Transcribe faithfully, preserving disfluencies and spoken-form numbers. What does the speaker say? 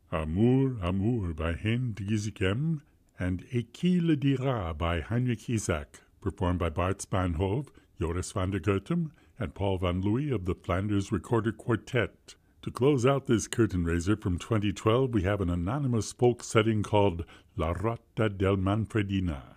Amour, Amour by Hein Giesecke, and Eki le dira by Heinrich Isaac, performed by Bart Spanhove, Joris van der Gotem, and Paul van Looy of the Flanders Recorder Quartet. To close out this curtain raiser from twenty twelve, we have an anonymous folk setting called La Rotta del Manfredina.